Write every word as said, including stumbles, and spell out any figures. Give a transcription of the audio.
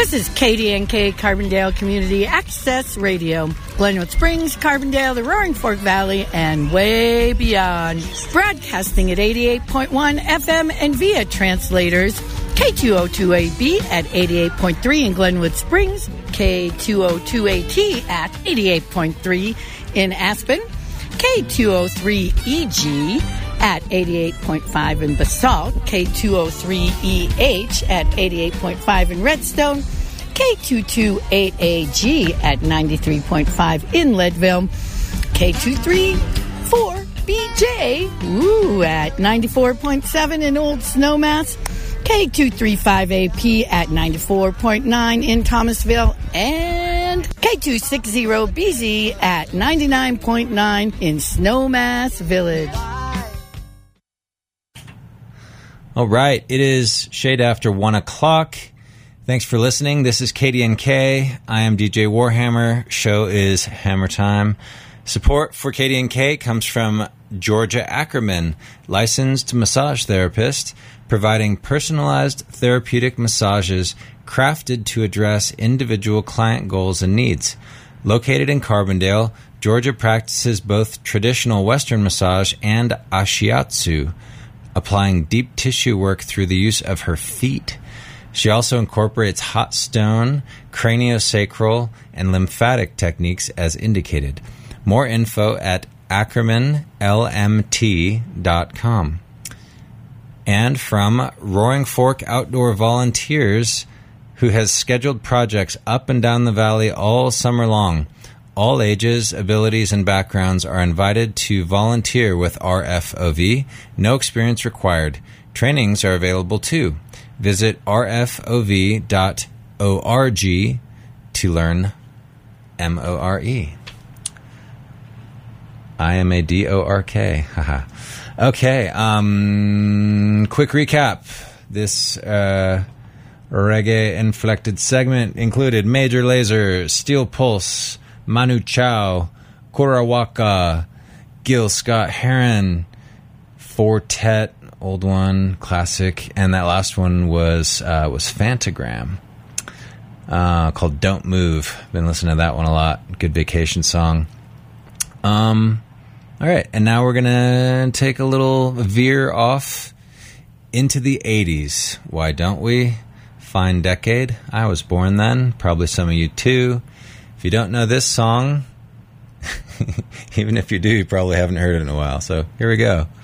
This is K D N K Carbondale Community Access Radio. Glenwood Springs, Carbondale, the Roaring Fork Valley, and way beyond. Broadcasting at eighty-eight point one F M and via translators. K two oh two A B at eighty-eight point three in Glenwood Springs. K two oh two A T at eighty-eight point three in Aspen. K two oh three E G at eighty-eight point five in Basalt, K two oh three E H at eighty-eight point five in Redstone, K two twenty-eight A G at ninety-three point five in Leadville, K two thirty-four B J ooh, at ninety-four point seven in Old Snowmass, K two thirty-five A P at ninety-four point nine in Thomasville, and K two sixty B Z at ninety-nine point nine in Snowmass Village. All right, it is shade after one o'clock. Thanks for listening. This is K D N K. I am D J Warhammer. Show is Hammer Time. Support for K D N K comes from Georgia Ackerman, licensed massage therapist, providing personalized therapeutic massages crafted to address individual client goals and needs. Located in Carbondale, Georgia practices both traditional Western massage and ashiatsu, applying deep tissue work through the use of her feet. She also incorporates hot stone, craniosacral, and lymphatic techniques as indicated. More info at ackerman l m t dot com. And from Roaring Fork Outdoor Volunteers, who has scheduled projects up and down the valley all summer long. All ages, abilities, and backgrounds are invited to volunteer with R F O V. No experience required. Trainings are available too. Visit r f o v dot org to learn M O R E. I am a D O R K. Haha. Okay, um, quick recap. This uh, reggae-inflected segment included Major Lazer, Steel Pulse, Manu Chao, Kurawaka, Gil Scott Heron, Fortet, old one, classic, and that last one was uh, was Fantagram, uh, called "Don't Move." Been listening to that one a lot. Good vacation song. Um, all right, and now we're gonna take a little veer off into the eighties. Why don't we? Fine decade. I was born then. Probably some of you too. If you don't know this song, even if you do, you probably haven't heard it in a while. So here we go.